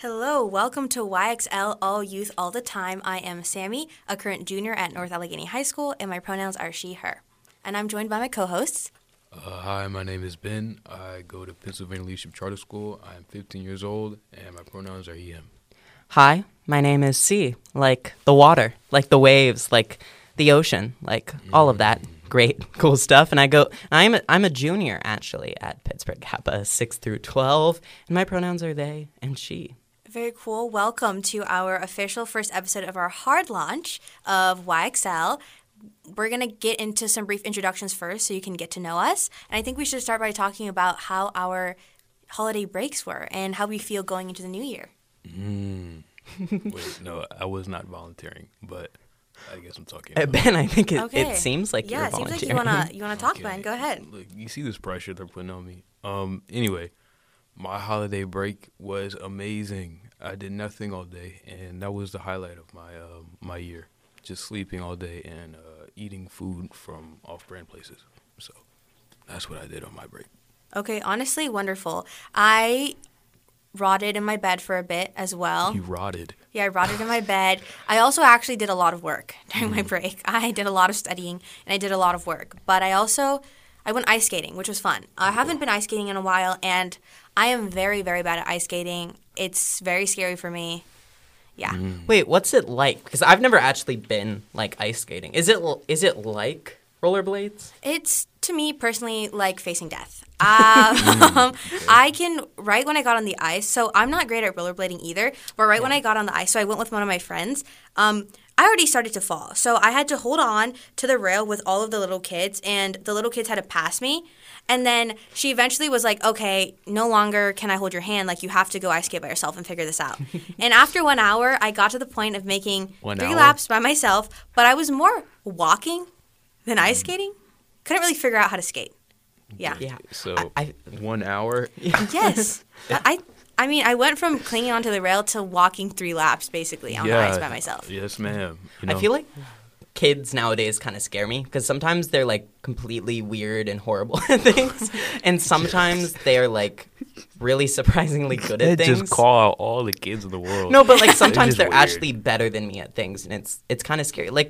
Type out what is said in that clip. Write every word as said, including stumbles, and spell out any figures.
Hello, welcome to Y X L All Youth All the Time. I am Sammy, a current junior at North Allegheny High School, and my pronouns are she, her. And I'm joined by my co-hosts. Uh, hi, my name is Ben. I go to Pennsylvania Leadership Charter School. I'm fifteen years old, and my pronouns are he, him. Hi, my name is C, like the water, like the waves, like the ocean, like all of that great, cool stuff. And I go, I'm a, I'm a junior, actually, at Pittsburgh Kappa, six through twelve, and my pronouns are they and she. Very cool. Welcome to our official first episode of our hard launch of Y X L. We're going to get into some brief introductions first so you can get to know us. And I think we should start by talking about how our holiday breaks were and how we feel going into the new year. Mm. Wait, no, I was not volunteering, but I guess I'm talking Uh, about Ben, I think it, Okay. it seems like yeah, you're it seems volunteering. like you want to you wanna talk, Okay. Ben. Go ahead. Look, you see this pressure they're putting on me. Um. Anyway, my holiday break was amazing. I did nothing all day, and that was the highlight of my uh, my year. Just sleeping all day and uh, eating food from off-brand places. So that's what I did on my break. Okay, honestly, wonderful. I rotted in my bed for a bit as well. You rotted. Yeah, I rotted in my bed. I also actually did a lot of work during my break. I did a lot of studying, and I did a lot of work. But I also, I went ice skating, which was fun. I haven't been ice skating in a while, and I am very, very bad at ice skating. It's very scary for me. Yeah. Wait, what's it like? Because I've never actually been, like, ice skating. Is it is it like rollerblades? It's, to me, personally, like facing death. Um, I can, right when I got on the ice, so I'm not great at rollerblading either, but right when I got on the ice, so I went with one of my friends, um, I already started to fall. So I had to hold on to the rail with all of the little kids, and the little kids had to pass me. And then she eventually was like, okay, no longer can I hold your hand. Like, you have to go ice skate by yourself and figure this out. And after one hour, I got to the point of making One three hour? laps by myself, but I was more walking than ice skating. Couldn't really figure out how to skate. Yeah. Yeah. So I, one hour. Yes. I I mean, I went from clinging onto the rail to walking three laps, basically, on the ice by myself. Yes, ma'am. You I know, feel like kids nowadays kind of scare me because sometimes they're like completely weird and horrible at things, and sometimes they're like really surprisingly good they at things. just call out all the kids in the world. No, but like sometimes just they're weird. actually better than me at things, and it's it's kind of scary. Like